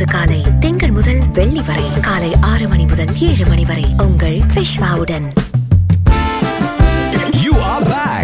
இப்போது காலை திங்கள் முதல் வெள்ளி வரை காலை 6 மணி முதல் 7 மணி வரை உங்கள் விஷ்வாவுடன். You are back.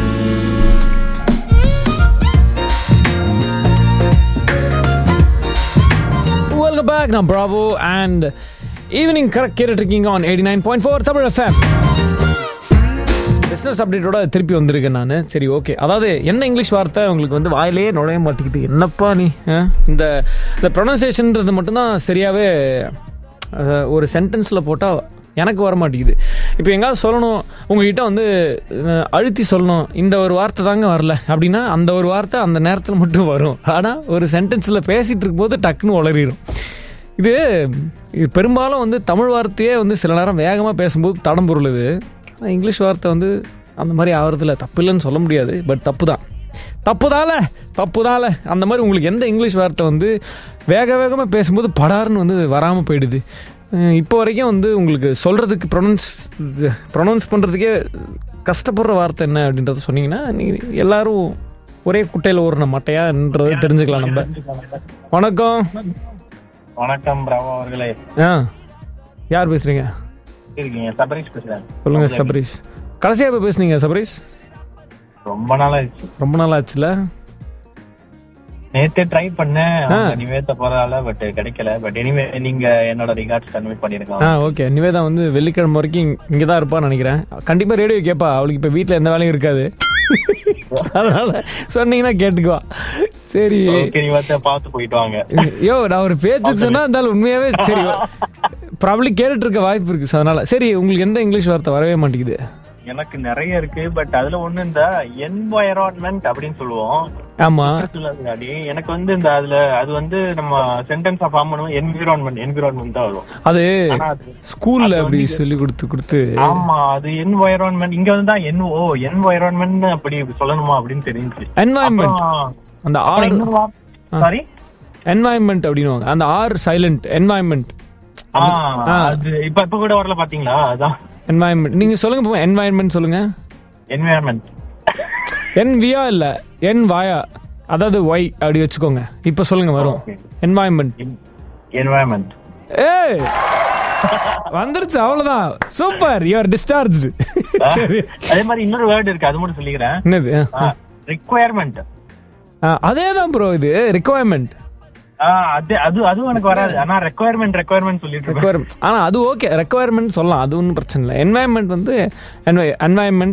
Welcome back. நான் Bravo and evening correct கேட்டுட்டு இருக்கீங்க on 89.4 தமிழ் FM. பிஸ்னஸ் அப்டேட்டோட திருப்பி வந்திருக்கேன் நான். சரி, ஓகே. அதாவது என்ன இங்கிலீஷ் வார்த்தை உங்களுக்கு வந்து வாயிலே நுழைய மாட்டேங்குது, என்னப்பா நீ இந்த ப்ரொனன்சியேஷன்றது மட்டும்தான் சரியாகவே ஒரு சென்டென்ஸில் போட்டால் எனக்கு வர மாட்டேங்குது. இப்போ எங்காவது சொல்லணும், உங்ககிட்ட வந்து அழுத்தி சொல்லணும், இந்த ஒரு வார்த்தை தாங்க வரல அப்படின்னா அந்த ஒரு வார்த்தை அந்த நேரத்தில் மட்டும் வரும். ஆனால் ஒரு சென்டென்ஸில் பேசிகிட்டு இருக்கும்போது டக்குன்னு உளறிடும். இது பெரும்பாலும் வந்து தமிழ் வார்த்தையே வந்து சில நேரம் வேகமாக பேசும்போது தடம் பொருளுது. இங்கிலீஷ் வார்த்தை வந்து அந்த மாதிரி ஆகிறதுல தப்பு இல்லைன்னு சொல்ல முடியாது, பட் தப்புதால அந்த மாதிரி உங்களுக்கு எந்த இங்கிலீஷ் வார்த்தை வந்து வேகமாக பேசும்போது படார்னு வந்து வராமல் போயிடுது? இப்போ வரைக்கும் வந்து உங்களுக்கு சொல்கிறதுக்கு ப்ரொனவுன்ஸ் பண்ணுறதுக்கே கஷ்டப்படுற வார்த்தை என்ன அப்படின்றத சொன்னீங்கன்னா நீங்கள் எல்லோரும் ஒரே குட்டையில் ஓடுன மட்டையான்றதை தெரிஞ்சுக்கலாம் நம்ம. வணக்கம். வணக்கம் பிராவோ அவர்களே. யார் பேசுகிறீங்க? சபரீஷ் பேசுறேன். சொல்லுங்க சபரீஷ். கடைசியா எப்ப பேசுனீங்க சபரீஷ்? ரொம்ப நாள் ஆச்சுல. நேத்தே ட்ரை பண்ணேன் நிவேதா போறதால, பட் கிடைக்கல. பட் எனிவே நீங்க என்னோட ரிகார்ட்ஸ் கன்வே பண்ணிருக்கீங்க. ஓகே. நிவேதா வந்து வெள்ளிக்கிழமை வரைக்கும் இங்கதான் இருப்பான்னு நினைக்கிறேன். கண்டிப்பா ரேடியோ கேட்பா. அவளுக்கு இப்ப வீட்டுல எந்த வேலையும் இருக்காது, அதனால சொன்னீங்கன்னா கேட்டுக்குவா. சரி, பார்த்து போயிட்டு வாங்க. யோ, நான் ஒரு பேச்சுக்கு சொன்னா இருந்தாலும் உண்மையாவே சரி ப்ராப்ளி கேட்டுட்டு இருக்க வாய்ப்பு இருக்கு. அதனால சரி, உங்களுக்கு எந்த இங்கிலீஷ் வார்த்தை வரவே மாட்டேங்குது? எனக்கு நிறைய இருக்கு, பட் அதுல ஒண்ணு இந்த என்வாயரான்மெண்ட் அப்படின்னு சொல்லுவோம். ஆமா, எனக்கு வந்து இந்த அதுல அது வந்து நம்ம சென்டென்ஸா ஃபார்ம் பண்ணுவோம். என்விரான்மெண்ட் தான் வரும். அது ஸ்கூல்ல அப்படி சொல்லி கொடுத்து ஆமா, அது என்வாயரான்மெண்ட். இங்க வந்து தான் என்வாயரான்மெண்ட் அப்படி சொல்லணுமா அப்படின்னு தெரிஞ்சு. என்வாயன்மெண்ட், அந்த ஆர் சாரி என்வாயன்மெண்ட் அப்படின்னுவாங்க. அந்த ஆர் சைலண்ட் என்வாயன்மெண்ட். அது இப்ப கூட வரல பாத்தீங்களா? அதான் என்வாயன்மெண்ட். நீங்க சொல்லுங்க போ. என்வாயன்மெண்ட் சொல்லுங்க. என்வாயன்மெண்ட் என்வியா இல்ல என் வாயா, அதாவது ஒய் அப்படி வச்சுக்கோங்க. இப்ப சொல்லுங்க வரும். என்வாயன்மெண்ட். ஏய், வந்துருச்சு, அவ்வளவுதான். Super, you are discharged. சரி, அதே மாதிரி இன்னொரு வேர்ட் இருக்கு, அது மட்டும் சொல்லிக்கிறேன். என்னது? ரிக்வயர்மெண்ட். அதேதான் ப்ரோ, இது ரிக்வயர்மெண்ட். அதுவும் எனக்கு வராது. ஆனா ரெக்வயர்மெண்ட் சொல்லிட்டு இருக்கேன். ஆனா அது ஓகே, ரெக்வயர்மெண்ட் சொல்லலாம், அது ஒன்றும் பிரச்சனை இல்லை. என்வாயன்மெண்ட் வந்து என்வாயன்மெண்ட்